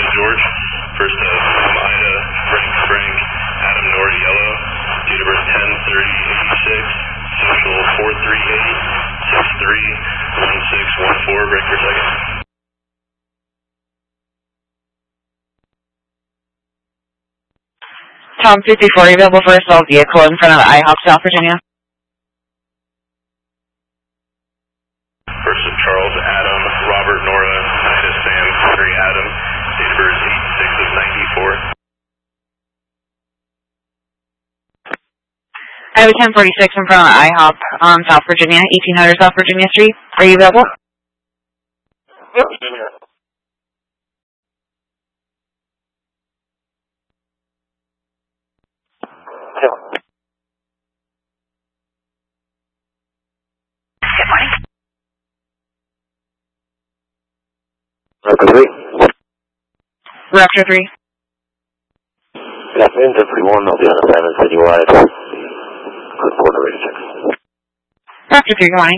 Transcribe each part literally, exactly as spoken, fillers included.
George. First of Ida, Frank Frank, Adam Nori Yellow. Date of birth ten thirty eighty-six. Social four three eight six three one six one four. Break per second. Tom fifty-four, available for assault vehicle in front of I HOP, South Virginia. First of Charles, Adam, Robert, Nora, Ida, Sam, Henry, Adam. Date of birth eight six of ninety-four. I have a ten forty-six in front of I HOP on South Virginia, eighteen hundred South Virginia Street. Are you available? Yep, I'm here. Good morning. Raptor three. Raptor three. Good afternoon, ten forty-one. I'll be on assignment citywide. Good border radio check. Raptor three, good morning.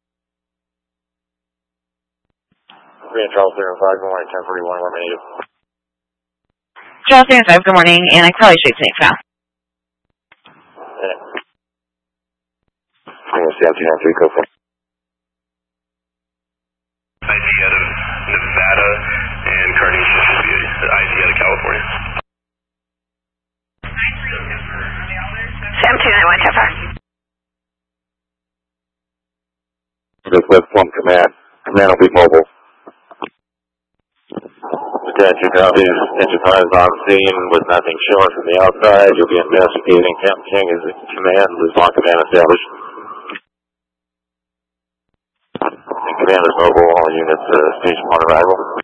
Three and Charles zero five, good morning, ten forty-one, where am I native? Charles zero five, good morning, and I probably should say now. Yeah. I'm going to see out two nine three, go for it. I D out of Nevada, and Carnation should be I D out of California. Sam two nine one, so far. This West Plum Command. Command will be mobile. Lieutenant, your copy is engine five is on scene with nothing showing from the outside. You'll be investigating. Captain King is in command. Luzon command established. And command is mobile. All units uh, station one arrival.